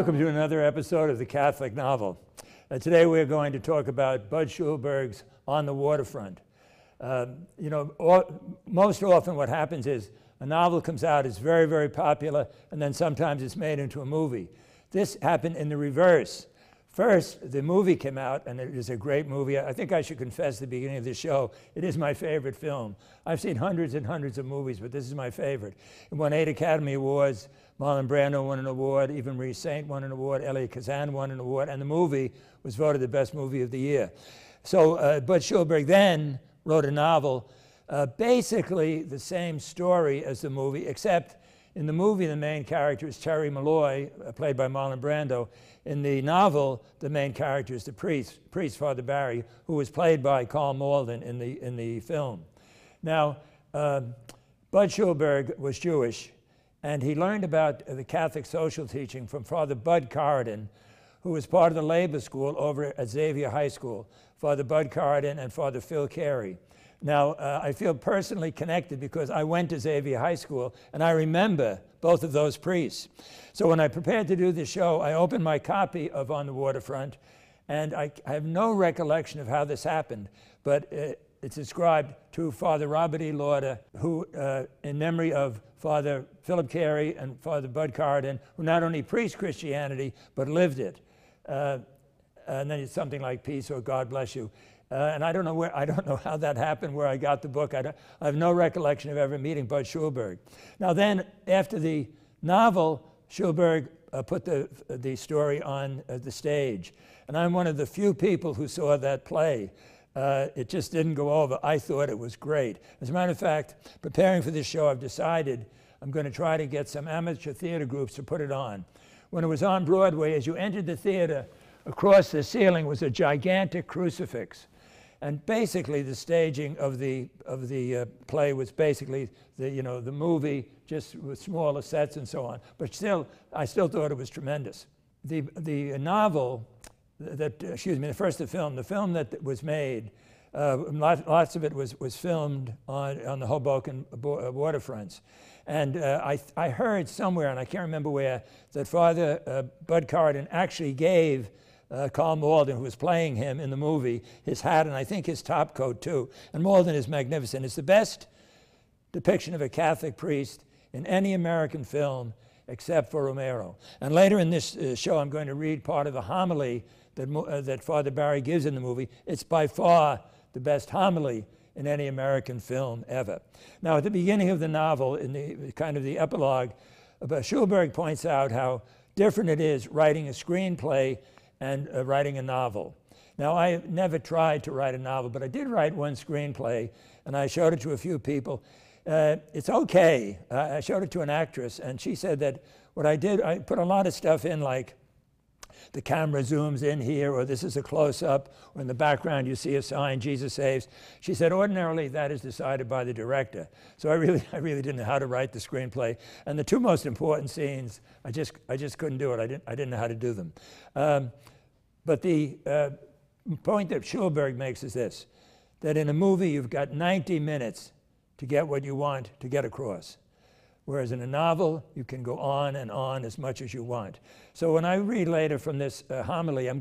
Welcome to another episode of The Catholic Novel. Today we're going to talk about Budd Schulberg's On the Waterfront. Most often what happens is a novel comes out, it's very, very popular, and then sometimes it's made into a movie. This happened in the reverse. First, the movie came out, and it is a great movie. I think I should confess at the beginning of the show, it is my favorite film. I've seen hundreds and hundreds of movies, but this is my favorite. It won 8 Academy Awards. Marlon Brando won an award, even Maurice Saint won an award, Elia Kazan won an award, and the movie was voted the best movie of the year. So Budd Schulberg then wrote a novel, basically the same story as the movie, except in the movie the main character is Terry Malloy, played by Marlon Brando. In the novel, the main character is the priest, Father Barry, who was played by Karl Malden in the film. Now, Budd Schulberg was Jewish, and he learned about the Catholic social teaching from Father Bud Corridon, who was part of the labor school over at Xavier High School, Father Bud Corridon and Father Phil Carey. Now, I feel personally connected because I went to Xavier High School, and I remember both of those priests. So when I prepared to do this show, I opened my copy of On the Waterfront, and I have no recollection of how this happened, but it's ascribed to Father Robert E. Lauder, who, in memory of Father Philip Carey and Father Bud Corridon, who not only preached Christianity, but lived it. And then it's something like peace or God bless you. And I don't know how that happened, where I got the book. I have no recollection of ever meeting Budd Schulberg. Now then, after the novel, Schulberg put the story on the stage. And I'm one of the few people who saw that play. It just didn't go over. I thought it was great. As a matter of fact, preparing for this show, I've decided I'm going to try to get some amateur theater groups to put it on. When it was on Broadway, as you entered the theater, across the ceiling was a gigantic crucifix. And basically, the staging of the play was basically the movie, just with smaller sets and so on. But still, I still thought it was tremendous. The novel, the film that was made, lots of it was filmed on the Hoboken waterfronts. And I heard somewhere, and I can't remember where, that Father Bud Corridon actually gave Karl Malden, who was playing him in the movie, his hat and I think his top coat too. And Malden is magnificent. It's the best depiction of a Catholic priest in any American film except for Romero. And later in this show, I'm going to read part of the homily that Father Barry gives in the movie. It's by far the best homily in any American film ever. Now, at the beginning of the novel, in the kind of the epilogue, Schulberg points out how different it is writing a screenplay and writing a novel. Now, I never tried to write a novel, but I did write one screenplay, and I showed it to a few people. It's okay. I showed it to an actress, and she said that what I did, I put a lot of stuff in, like the camera zooms in here, or this is a close-up, or in the background you see a sign, Jesus saves. She said, ordinarily, that is decided by the director. So I really didn't know how to write the screenplay. And the two most important scenes, I just couldn't do it. I didn't know how to do them. But the point that Schulberg makes is this, that in a movie you've got 90 minutes to get what you want to get across. Whereas in a novel, you can go on and on as much as you want. So when I read later from this homily, I'm